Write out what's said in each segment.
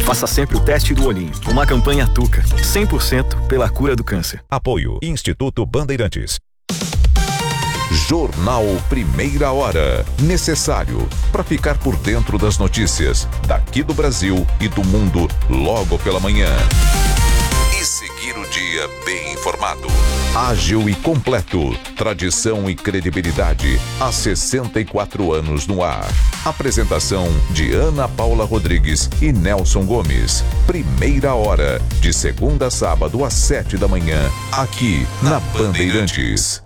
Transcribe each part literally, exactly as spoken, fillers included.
Faça sempre o teste do olhinho. Uma campanha Tuca, cem por cento pela cura do câncer. Apoio Instituto Bandeirantes. Jornal Primeira Hora. Necessário para ficar por dentro das notícias daqui do Brasil e do mundo logo pela manhã. E seguir o dia bem informado. Ágil e completo. Tradição e credibilidade há sessenta e quatro anos no ar. Apresentação de Ana Paula Rodrigues e Nelson Gomes. Primeira Hora, de segunda a sábado às sete da manhã, aqui na Bandeirantes.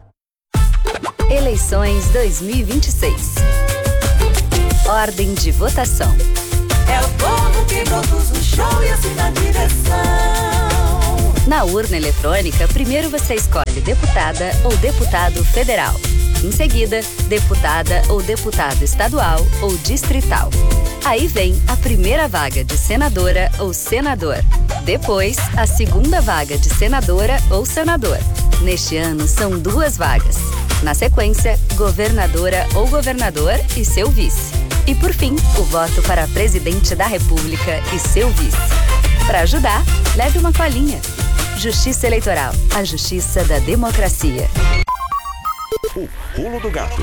Eleições dois mil e vinte e seis. Ordem de votação. É o povo que produz o show e assina a direção. Na urna eletrônica, primeiro você escolhe deputada ou deputado federal. Em seguida, deputada ou deputado estadual ou distrital. Aí vem a primeira vaga de senadora ou senador. Depois, a segunda vaga de senadora ou senador. Neste ano, são duas vagas. Na sequência, governadora ou governador e seu vice. E por fim, o voto para presidente da República e seu vice. Para ajudar, leve uma colinha. Justiça Eleitoral, a justiça da democracia. O Pulo do Gato.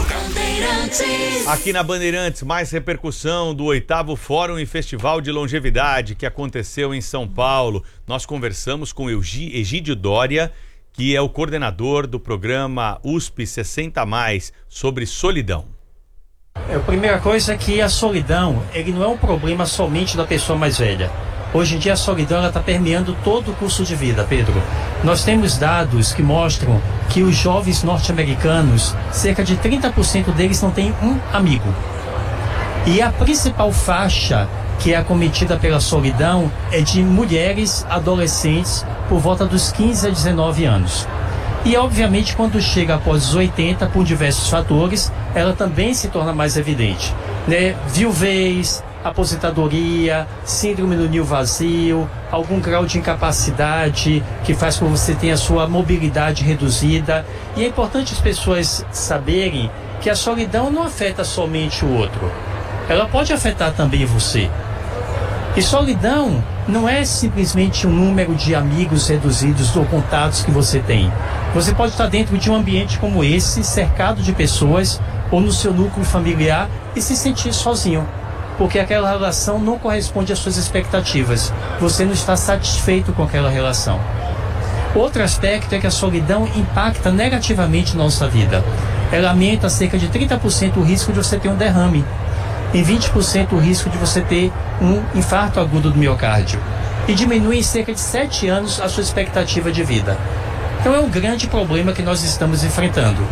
Aqui na Bandeirantes, mais repercussão do oitavo Fórum e Festival de Longevidade que aconteceu em São Paulo. Nós conversamos com Egídio Doria, que é o coordenador do programa U S P sessenta mais, sobre solidão. É, a primeira coisa é que a solidão, ele não é um problema somente da pessoa mais velha. Hoje em dia a solidão está permeando todo o curso de vida, Pedro. Nós temos dados que mostram que os jovens norte-americanos, cerca de trinta por cento deles não têm um amigo. E a principal faixa que é acometida pela solidão é de mulheres adolescentes por volta dos quinze a dezenove anos. E obviamente quando chega após os oitenta, por diversos fatores, ela também se torna mais evidente, né? Viuvez, aposentadoria, síndrome do ninho vazio, algum grau de incapacidade que faz com que você tenha a sua mobilidade reduzida. E é importante as pessoas saberem que a solidão não afeta somente o outro, ela pode afetar também você. E solidão não é simplesmente um número de amigos reduzidos ou contatos que você tem. Você pode estar dentro de um ambiente como esse, cercado de pessoas, ou no seu núcleo familiar, e se sentir sozinho, porque aquela relação não corresponde às suas expectativas. Você não está satisfeito com aquela relação. Outro aspecto é que a solidão impacta negativamente nossa vida. Ela aumenta cerca de trinta por cento o risco de você ter um derrame, em vinte por cento o risco de você ter um infarto agudo do miocárdio, e diminui em cerca de sete anos a sua expectativa de vida. Então é um grande problema que nós estamos enfrentando.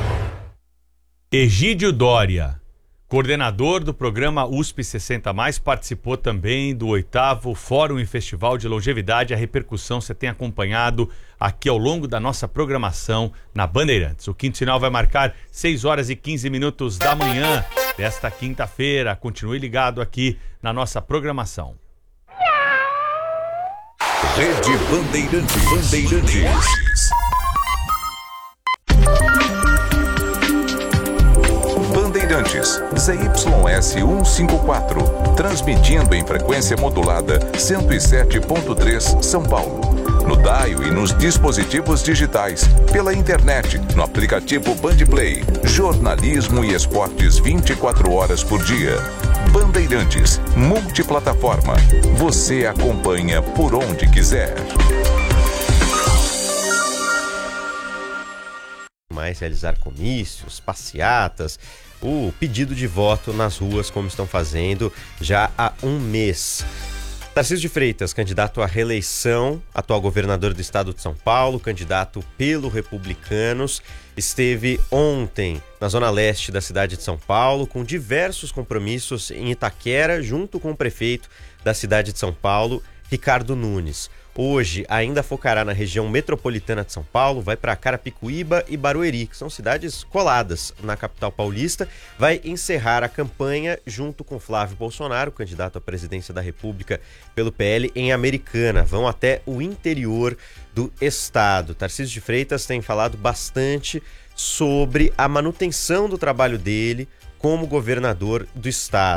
Egídio Doria, coordenador do programa U S P sessenta mais, participou também do oitavo Fórum e Festival de Longevidade. A repercussão você tem acompanhado aqui ao longo da nossa programação na Bandeirantes. O quinto sinal vai marcar seis horas e quinze minutos da manhã desta quinta-feira. Continue ligado aqui na nossa programação. Rede Bandeirantes. Bandeirantes. Bandeirantes, Z Y S cento e cinquenta e quatro, transmitindo em frequência modulada cento e sete ponto três São Paulo. No dial e nos dispositivos digitais, pela internet, no aplicativo Bandplay, jornalismo e esportes vinte e quatro horas por dia. Bandeirantes, multiplataforma. Você acompanha por onde quiser. Mais realizar comícios, passeatas, o pedido de voto nas ruas, como estão fazendo já há um mês. Tarcísio de Freitas, candidato à reeleição, atual governador do estado de São Paulo, candidato pelo Republicanos, esteve ontem na zona leste da cidade de São Paulo com diversos compromissos em Itaquera, junto com o prefeito da cidade de São Paulo, Ricardo Nunes. Hoje ainda focará na região metropolitana de São Paulo, vai para Carapicuíba e Barueri, que são cidades coladas na capital paulista. Vai encerrar a campanha junto com Flávio Bolsonaro, candidato à presidência da República pelo P L, em Americana. Vão até o interior do estado. Tarcísio de Freitas tem falado bastante sobre a manutenção do trabalho dele como governador do estado.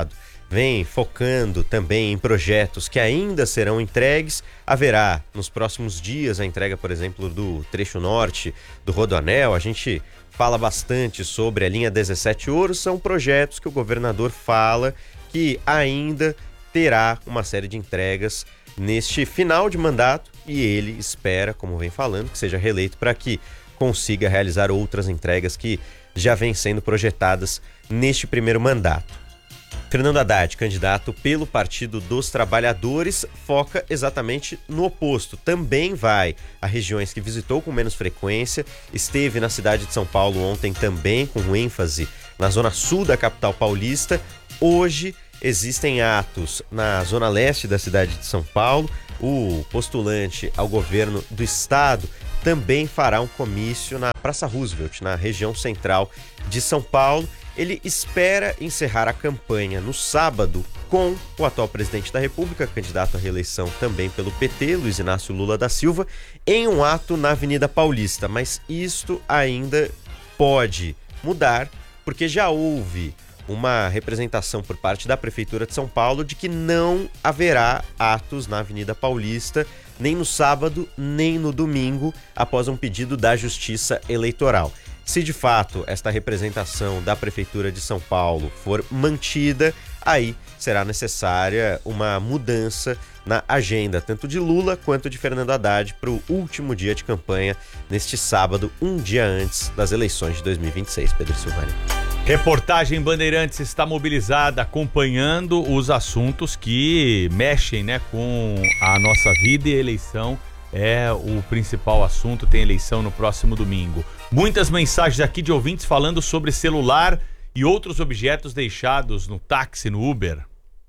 vem focando também em projetos que ainda serão entregues. Haverá nos próximos dias a entrega, por exemplo, do trecho norte do Rodoanel. A gente fala bastante sobre a linha dezessete Ouro. São projetos que o governador fala que ainda terá uma série de entregas neste final de mandato e ele espera, como vem falando, que seja reeleito para que consiga realizar outras entregas que já vêm sendo projetadas neste primeiro mandato. Fernando Haddad, candidato pelo Partido dos Trabalhadores, foca exatamente no oposto. Também vai a regiões que visitou com menos frequência, esteve na cidade de São Paulo ontem também, com ênfase na zona sul da capital paulista. Hoje existem atos na zona leste da cidade de São Paulo. O postulante ao governo do estado também fará um comício na Praça Roosevelt, na região central de São Paulo. Ele espera encerrar a campanha no sábado com o atual presidente da República, candidato à reeleição também pelo P T, Luiz Inácio Lula da Silva, em um ato na Avenida Paulista. Mas isto ainda pode mudar, porque já houve uma representação por parte da Prefeitura de São Paulo de que não haverá atos na Avenida Paulista, nem no sábado, nem no domingo, após um pedido da Justiça Eleitoral. Se de fato esta representação da Prefeitura de São Paulo for mantida, aí será necessária uma mudança na agenda, tanto de Lula quanto de Fernando Haddad, para o último dia de campanha, neste sábado, um dia antes das eleições de dois mil e vinte e seis. Pedro Silvani. Reportagem Bandeirantes está mobilizada, acompanhando os assuntos que mexem, né, com a nossa vida, e a eleição é o principal assunto. Tem eleição no próximo domingo. Muitas mensagens aqui de ouvintes falando sobre celular e outros objetos deixados no táxi, no Uber.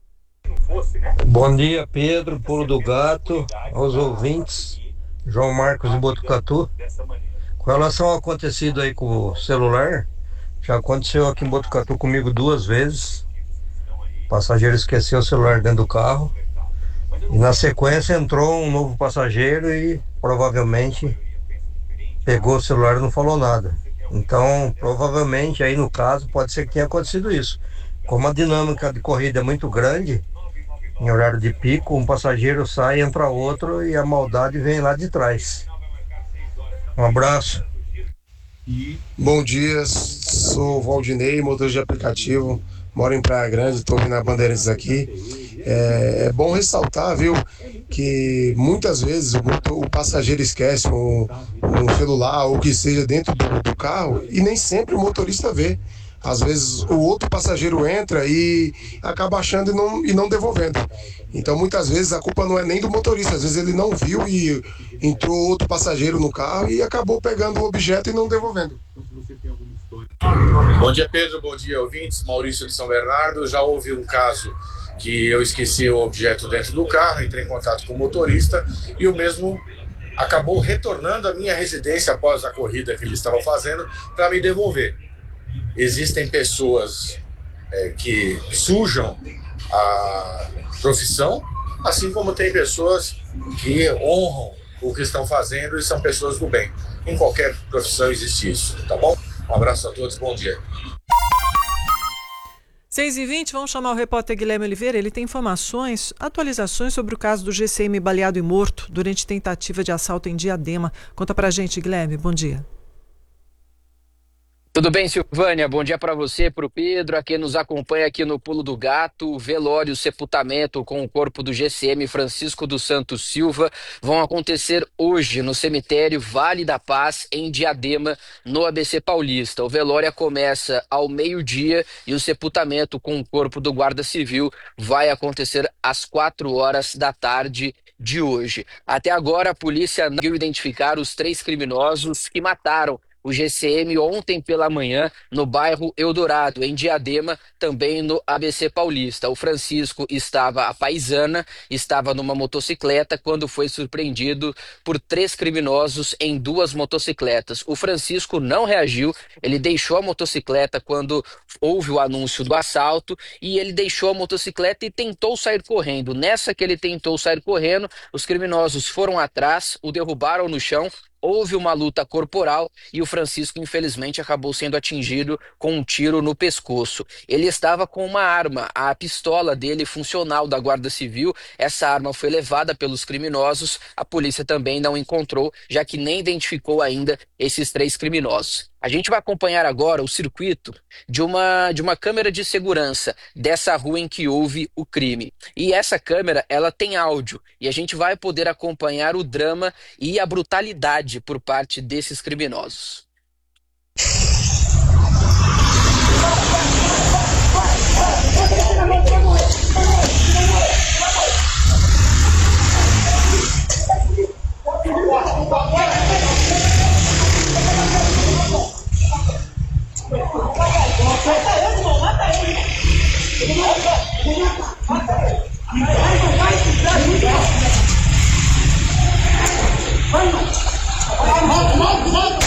Bom dia, Pedro, Pulo do Gato, aos ouvintes, João Marcos de Botucatu. Com relação ao acontecido aí com o celular, já aconteceu aqui em Botucatu comigo duas vezes. O passageiro esqueceu o celular dentro do carro e na sequência entrou um novo passageiro e provavelmente pegou o celular e não falou nada. Então, provavelmente aí no caso pode ser que tenha acontecido isso. Como a dinâmica de corrida é muito grande, em horário de pico, um passageiro sai, entra outro e a maldade vem lá de trás. Um abraço. Bom dia, sou o Valdinei, motorista de aplicativo, moro em Praia Grande, estou ouvindo a Bandeirantes aqui. É, é bom ressaltar, viu, que muitas vezes o, o passageiro esquece um, um celular ou o que seja dentro do, do carro e nem sempre o motorista vê. Às vezes o outro passageiro entra e acaba achando e não, e não devolvendo. Então muitas vezes a culpa não é nem do motorista, às vezes ele não viu e entrou outro passageiro no carro e acabou pegando o objeto e não devolvendo. Bom dia, Pedro, bom dia, ouvintes. Maurício de São Bernardo. Já houve um caso que eu esqueci o objeto dentro do carro, entrei em contato com o motorista e o mesmo acabou retornando à minha residência após a corrida que eles estavam fazendo para me devolver. Existem pessoas é, que sujam a profissão, assim como tem pessoas que honram o que estão fazendo e são pessoas do bem. Em qualquer profissão existe isso, tá bom? Um abraço a todos, bom dia. seis e vinte, vamos chamar o repórter Guilherme Oliveira. Ele tem informações, atualizações sobre o caso do G C M baleado e morto durante tentativa de assalto em Diadema. Conta pra gente, Guilherme, bom dia. Tudo bem, Silvânia? Bom dia para você, para o Pedro, a quem nos acompanha aqui no Pulo do Gato. O velório e o sepultamento com o corpo do G C M Francisco dos Santos Silva vão acontecer hoje no cemitério Vale da Paz, em Diadema, no A B C Paulista. O velório começa ao meio-dia e o sepultamento com o corpo do Guarda Civil vai acontecer às quatro horas da tarde de hoje. Até agora, a polícia não conseguiu identificar os três criminosos que mataram o G C M ontem pela manhã no bairro Eldorado, em Diadema, também no A B C Paulista. O Francisco estava à paisana, estava numa motocicleta quando foi surpreendido por três criminosos em duas motocicletas. O Francisco não reagiu, ele deixou a motocicleta quando houve o anúncio do assalto e ele deixou a motocicleta e tentou sair correndo. Nessa que ele tentou sair correndo, os criminosos foram atrás, o derrubaram no chão, houve uma luta corporal e o Francisco, infelizmente, acabou sendo atingido com um tiro no pescoço. Ele estava com uma arma, a pistola dele funcional da Guarda Civil. Essa arma foi levada pelos criminosos. A polícia também não encontrou, já que nem identificou ainda esses três criminosos. A gente vai acompanhar agora o circuito de uma, de uma câmera de segurança dessa rua em que houve o crime. E essa câmera, ela tem áudio, e a gente vai poder acompanhar o drama e a brutalidade por parte desses criminosos. Vai, vai, vai, vai, vai, vai.